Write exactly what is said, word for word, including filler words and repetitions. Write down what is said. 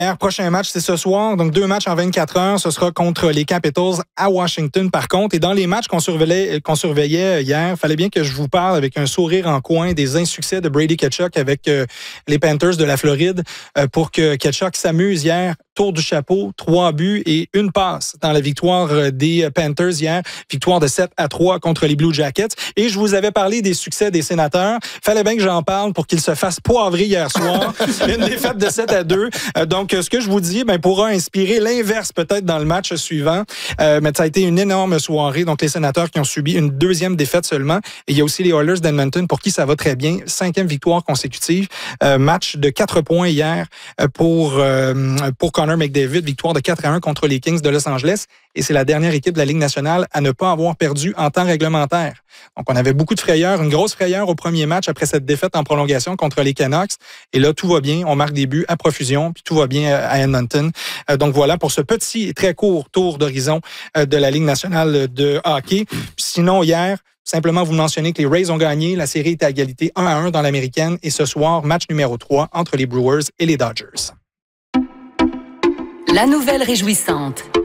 Prochain match, c'est ce soir. Donc, deux matchs en vingt-quatre heures. Ce sera contre les Capitals à Washington, par contre. Et dans les matchs qu'on surveillait, qu'on surveillait hier, il fallait bien que je vous parle avec un sourire en coin des insuccès de Brady Tkachuk avec euh, les Panthers de la Floride euh, pour que Tkachuk s'amuse hier. Tour du chapeau, trois buts et une passe dans la victoire des Panthers hier. Victoire de sept à trois contre les Blue Jackets. Et je vous avais parlé des succès des Sénateurs. Fallait bien que j'en parle pour qu'ils se fassent poivrer hier soir. Une défaite de sept à deux. Euh, donc, ce que je vous dis ben, pourra inspirer l'inverse peut-être dans le match suivant. Euh, mais ça a été une énorme soirée. Donc, les Sénateurs qui ont subi une deuxième défaite seulement. Et il y a aussi les Oilers d'Edmonton pour qui ça va très bien. Cinquième victoire consécutive. Euh, match de quatre points hier pour, euh, pour Connor McDavid. Victoire de quatre à un contre les Kings de Los Angeles. Et c'est la dernière équipe de la Ligue nationale à ne pas avoir perdu en temps réglementaire. Donc, on avait beaucoup de frayeur, une grosse frayeur au premier match après cette défaite en prolongation contre les Canucks. Et là, tout va bien. On marque des buts à profusion, puis tout va bien à Edmonton. Euh, donc, voilà pour ce petit et très court tour d'horizon euh, de la Ligue nationale de hockey. Puis sinon, hier, simplement vous mentionnez que les Rays ont gagné. La série est à égalité un à un dans l'américaine. Et ce soir, match numéro trois entre les Brewers et les Dodgers. La nouvelle réjouissante.